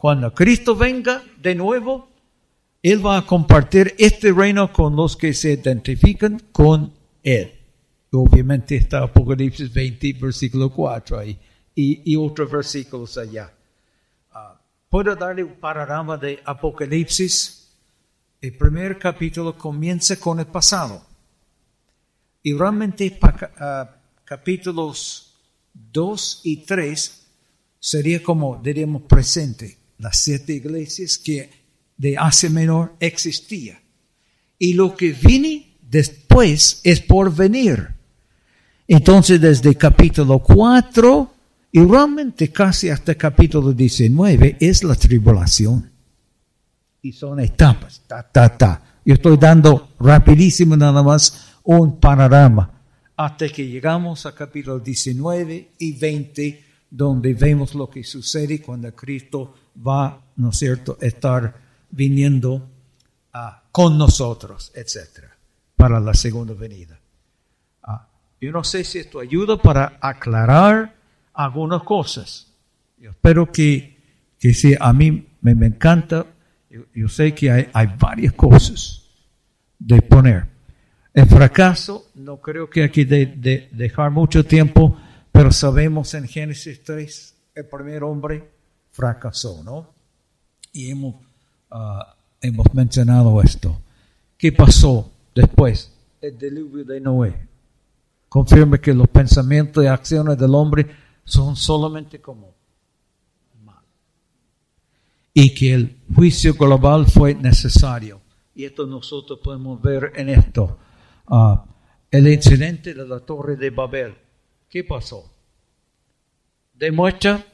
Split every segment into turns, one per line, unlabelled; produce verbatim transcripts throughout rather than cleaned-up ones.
Cuando Cristo venga de nuevo, Él va a compartir este reino con los que se identifican con Él. Obviamente está Apocalipsis veinte, versículo cuatro ahí, y, y otros versículos allá. Uh, ¿Puedo darle un panorama de Apocalipsis? El primer capítulo comienza con el pasado. Y realmente uh, capítulos dos y tres sería como, diríamos, presente. Las siete iglesias que de Asia Menor existía. Y lo que viene después es por venir. Entonces, desde capítulo cuatro y realmente casi hasta capítulo diecinueve es la tribulación. Y son etapas. Ta, ta, ta. Yo estoy dando rapidísimo nada más un panorama. Hasta que llegamos a capítulo diecinueve y veinte, donde vemos lo que sucede cuando Cristo va, ¿no es cierto?, a estar viniendo uh, con nosotros, etcétera, para la segunda venida. Uh, yo no sé si esto ayuda para aclarar algunas cosas. Yo espero que, que sí, a mí me, me encanta. Yo, yo sé que hay, hay varias cosas de poner. El fracaso, no creo que aquí de, de dejar mucho tiempo, pero sabemos en Génesis tres, el primer hombre fracasó, ¿no? Y hemos, uh, hemos mencionado esto. ¿Qué pasó después? El diluvio de Noé. Confirma que los pensamientos y acciones del hombre son solamente como mal. Y que el juicio global fue necesario. Y esto nosotros podemos ver en esto. Uh, el incidente de la Torre de Babel. ¿Qué pasó? Demuestra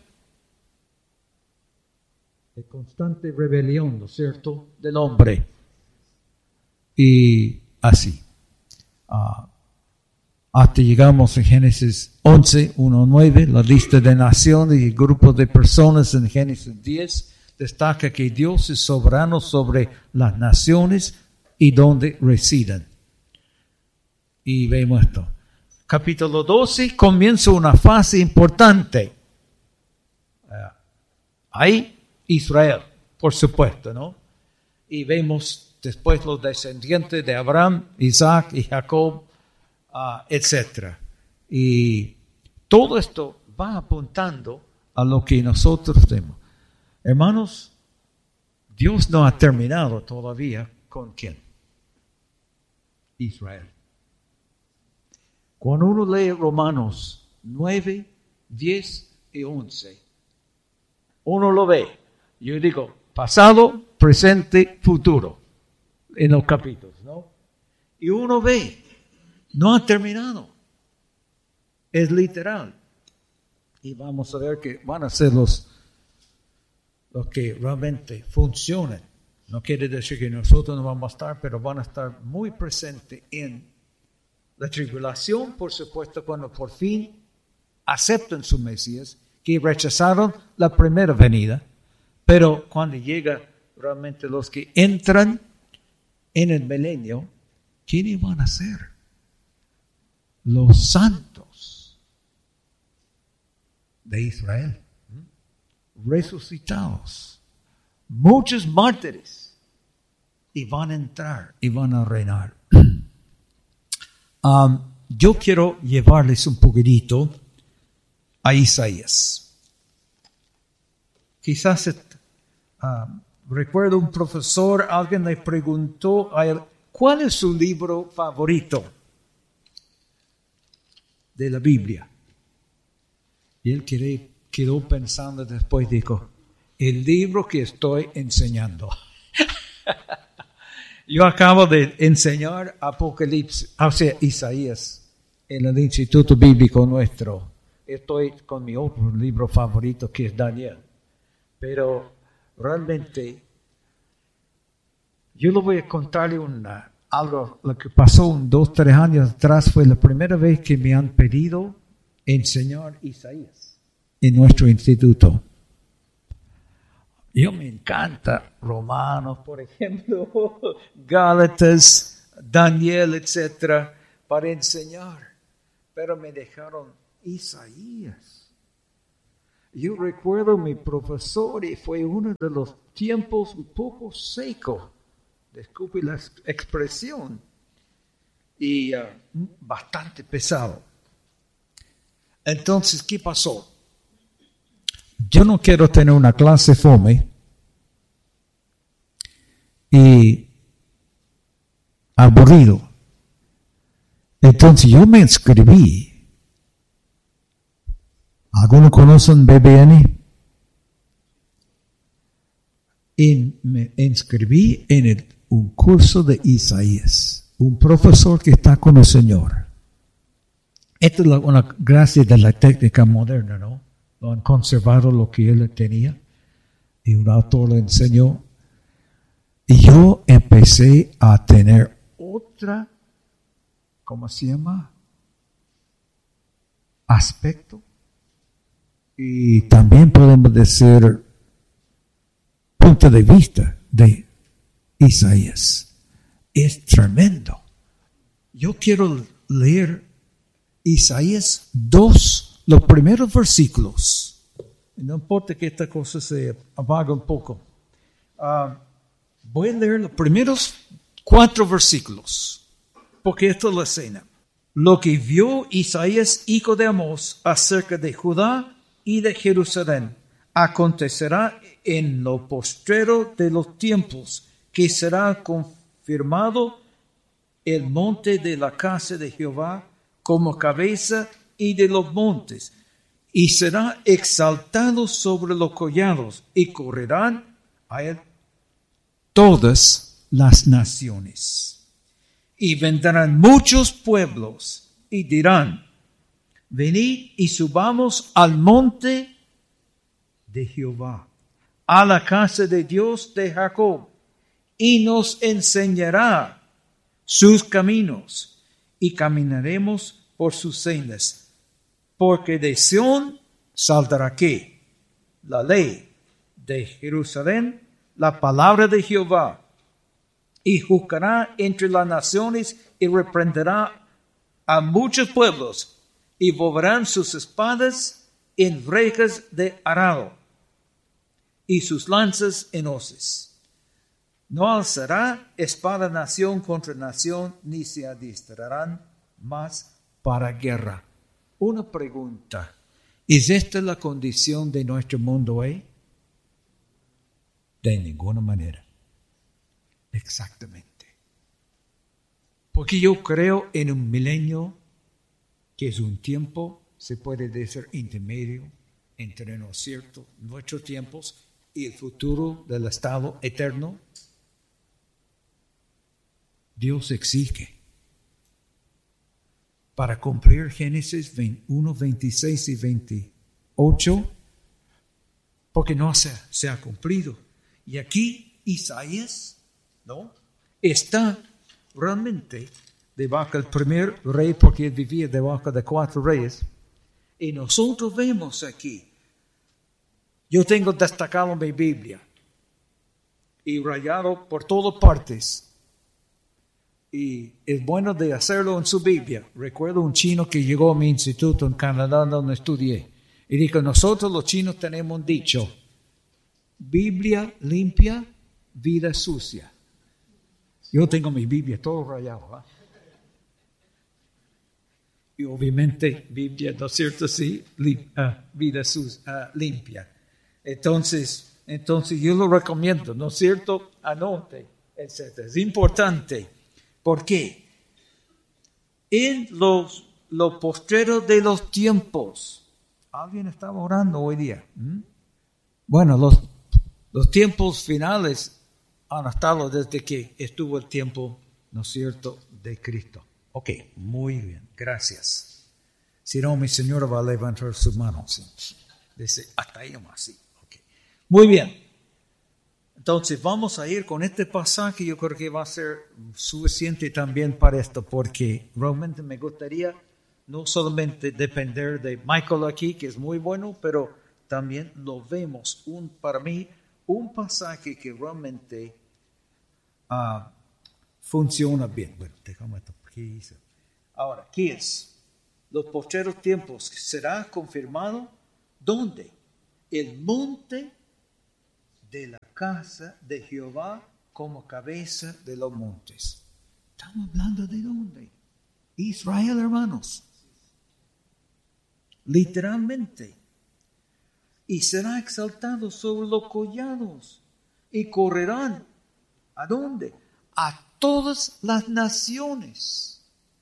la constante rebelión, ¿no es cierto?, del hombre. Y así. Uh, hasta llegamos en Génesis once, uno a nueve, la lista de naciones y grupos de personas en Génesis diez destaca que Dios es soberano sobre las naciones y donde residen. Y vemos esto. Capítulo doce comienza una fase importante. Uh, ahí Israel, por supuesto, ¿no? Y vemos después los descendientes de Abraham, Isaac y Jacob, uh, etcétera. Y todo esto va apuntando a lo que nosotros tenemos. Hermanos, Dios no ha terminado todavía con ¿quién? Israel. Cuando uno lee Romanos nueve, diez y once, uno lo ve. Yo digo, pasado, presente, futuro, en los capítulos, ¿no? Y uno ve, no ha terminado. Es literal. Y vamos a ver que van a ser los, los que realmente funcionen. No quiere decir que nosotros no vamos a estar, pero van a estar muy presentes en la tribulación, por supuesto, cuando por fin aceptan su Mesías, que rechazaron la primera venida, pero cuando llega realmente los que entran en el milenio, ¿quiénes van a ser? Los santos de Israel, resucitados, muchos mártires, y van a entrar y van a reinar. Um, yo quiero llevarles un poquitito a Isaías. Quizás uh, recuerdo un profesor, alguien le preguntó a él, ¿cuál es su libro favorito de la Biblia? Y él quedó, quedó pensando después, dijo, el libro que estoy enseñando. Yo acabo de enseñar Apocalipsis, o sea, Isaías, en el Instituto Bíblico nuestro. Estoy con mi otro libro favorito, que es Daniel. Pero realmente, yo le voy a contarle una, algo, lo que pasó un dos, tres años atrás. Fue la primera vez que me han pedido enseñar Isaías en nuestro instituto. Yo me encanta Romanos, por ejemplo, Gálatas, Daniel, etcétera, para enseñar. Pero me dejaron Isaías. Yo recuerdo mi profesor y fue uno de los tiempos un poco seco, disculpe la expresión, y uh, bastante pesado. Entonces, ¿qué pasó? Yo no quiero tener una clase fome y aburrido. Entonces yo me inscribí. ¿Algunos conocen B B N? Y me inscribí en el, un curso de Isaías. Un profesor que está con el Señor. Esta es la, una gracia de la técnica moderna, ¿no? Lo han conservado lo que él tenía. Y un autor le enseñó. Y yo empecé a tener otra, ¿cómo se llama? Aspecto. Y también podemos decir punto de vista de Isaías. Es tremendo. Yo quiero leer Isaías dos, los primeros versículos. No importa que esta cosa se apague un poco. Uh, voy a leer los primeros cuatro versículos, porque esto es la escena. Lo que vio Isaías, hijo de Amós, acerca de Judá y de Jerusalén, acontecerá en lo postrero de los tiempos, que será confirmado el monte de la casa de Jehová como cabeza y de los montes, y será exaltado sobre los collados, y correrán a él todas las naciones. Y vendrán muchos pueblos, y dirán, venid y subamos al monte de Jehová, a la casa de Dios de Jacob, y nos enseñará sus caminos, y caminaremos por sus sendas. Porque de Sión saldrá ¿qué? La ley, de Jerusalén la palabra de Jehová, y juzgará entre las naciones y reprenderá a muchos pueblos, y volverán sus espadas en rejas de arado, y sus lanzas en hoces. No alzará espada nación contra nación, ni se adiestrarán más para guerra. Una pregunta. ¿Es esta la condición de nuestro mundo hoy? De ninguna manera. Exactamente. Porque yo creo en un milenio que es un tiempo, se puede decir, intermedio entre, ¿no es cierto?, nuestros tiempos y el futuro del estado eterno. Dios exige para cumplir Génesis uno, veintiséis y veintiocho, porque no se, se ha cumplido. Y aquí Isaías, ¿no?, está realmente debajo del primer rey, porque él vivía debajo de cuatro reyes. Y nosotros vemos aquí, yo tengo destacado mi Biblia y rayado por todas partes. Y es bueno de hacerlo en su Biblia. Recuerdo un chino que llegó a mi instituto en Canadá donde estudié. Y dijo, nosotros los chinos tenemos un dicho, Biblia limpia, vida sucia. Yo tengo mi Biblia todo rayado. ¿eh? Y obviamente Biblia, ¿no es cierto? Sí, lim, uh, vida sucia, uh, limpia. Entonces, entonces yo lo recomiendo, ¿no es cierto? Anote, etcétera. Es importante. ¿Por qué? En los, los postreros de los tiempos. ¿Alguien estaba orando hoy día? ¿Mm? Bueno, los, los tiempos finales han estado desde que estuvo el tiempo, ¿no es cierto?, de Cristo. Ok, muy bien, gracias. Si no, mi señora va a levantar sus manos. Dice, hasta ahí nomás, sí. Okay. Muy bien. Entonces vamos a ir con este pasaje, yo creo que va a ser suficiente también para esto, porque realmente me gustaría no solamente depender de Michael aquí, que es muy bueno, pero también lo vemos, un, para mí, un pasaje que realmente uh, funciona bien. Bueno, déjame esto, ¿qué hice? Ahora, ¿qué es? Los postreros tiempos, ¿será confirmado? ¿Dónde? el monte de la casa de Jehová como cabeza de los montes. Estamos hablando de dónde? Israel, hermanos. Literalmente. Y será exaltado sobre los collados. Y correrán. ¿A dónde? A todas las naciones.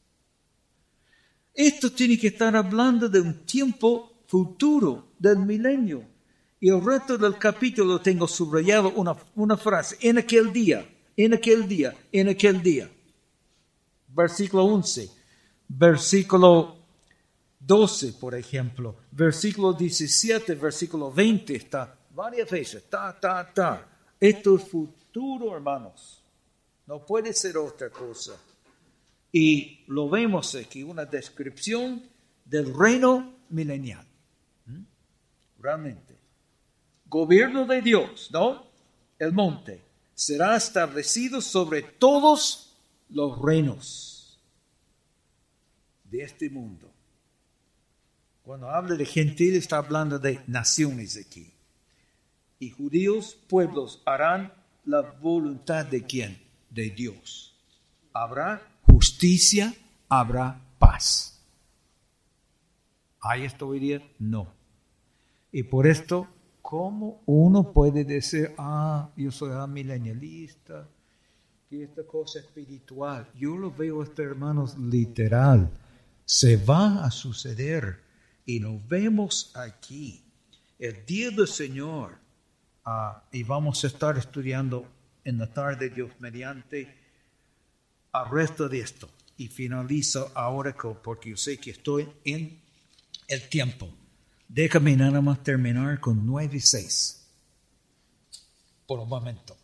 Esto tiene que estar hablando de un tiempo futuro, del milenio. Y el resto del capítulo tengo subrayado una, una frase. En aquel día, en aquel día, en aquel día. Versículo once. Versículo doce, por ejemplo. Versículo diecisiete, versículo veinte. Está varias veces. Ta, ta, ta. Esto es futuro, hermanos. No puede ser otra cosa. Y lo vemos aquí, una descripción del reino milenial. ¿Mm? Realmente. Gobierno de Dios, ¿no? El monte será establecido sobre todos los reinos de este mundo. Cuando habla de gentiles, está hablando de naciones aquí. Y judíos, pueblos, harán la voluntad de ¿quién? De Dios. Habrá justicia, habrá paz. ¿Hay esto hoy día? No. Y por esto, ¿cómo uno puede decir, ah, yo soy amilenialista, que esta cosa espiritual? Yo lo veo, este, hermanos, literal. Se va a suceder. Y nos vemos aquí. El día del Señor. Uh, y vamos a estar estudiando en la tarde, Dios mediante, al resto de esto. Y finalizo ahora con, porque yo sé que estoy en el tiempo. Déjame nada más terminar con nueve y seis. Por un momento.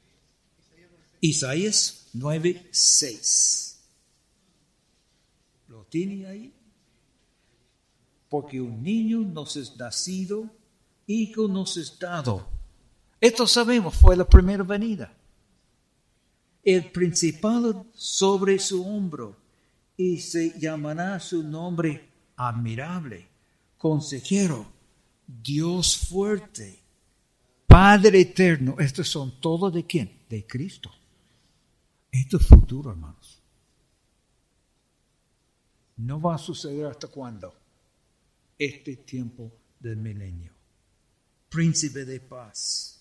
Isaías nueve, seis. ¿Lo tiene ahí? Porque un niño nos es nacido, hijo nos es dado. Esto sabemos, fue la primera venida. El principado sobre su hombro, y se llamará su nombre admirable, consejero, Dios fuerte, Padre eterno. Estos son todos de quién? De Cristo. Esto es futuro, hermanos. No va a suceder hasta cuándo. Este tiempo del milenio. Príncipe de paz.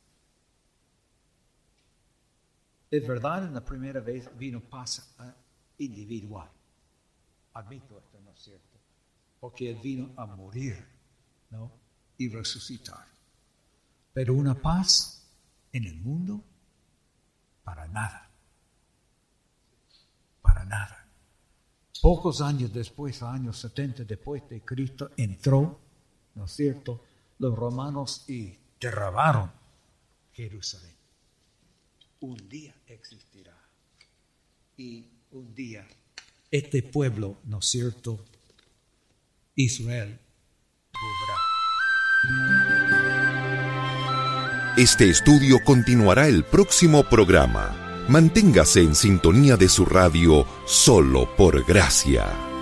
Es verdad, en la primera vez vino paz individual. Admito esto, ¿no es cierto? Porque Él vino a morir, ¿no? Y resucitar. Pero una paz en el mundo, para nada. Para nada. Pocos años después, años setenta después de Cristo, entró, ¿no es cierto?, los romanos y derrabaron Jerusalén. Un día existirá. Y un día este pueblo, ¿no es cierto?, Israel, volverá.
Este estudio continuará el próximo programa. Manténgase en sintonía de su radio Solo por Gracia.